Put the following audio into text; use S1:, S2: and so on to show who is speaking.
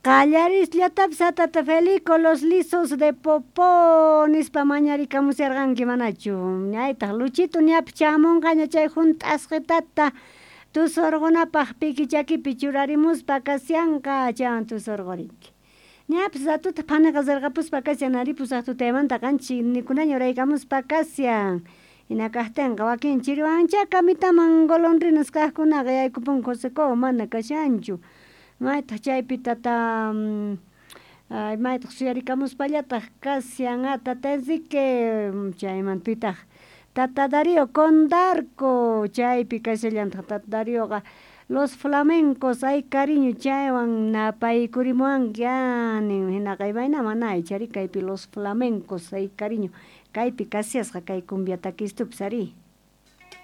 S1: Qallarisllatapas atata Felico los lisos de Popó nispa mañarikamusarqanki manachu ñaytaq Luchito ñapi chamunqa chay hunt'asqitata tusurqunapaq piki chakipi churarimuspa kasianqa chaywan tusurqurinki ñapas atuta paniqa zirqapuspa kasian ari pusaq tutaymanta qanchik nikunaña uraykamuspa kasian hina kaqtinqa wakin chiriwancha kamitaman golondrinas kaqkunaqa yaykupunku Joseco mana kashanchu maytaq chaypi tata maytaq suyarikamuspallataq kasian tata Enrique chayman pitaq tata Darío Condarco chaypi kashallantaq tata Darioqa los flamencos ay cariño chaywan napaykurimuwanki nin hinaqa imayna mana aycharik kaypi los flamencos ay cariño kaypi kasiasqa kay cumbia taquistupas ari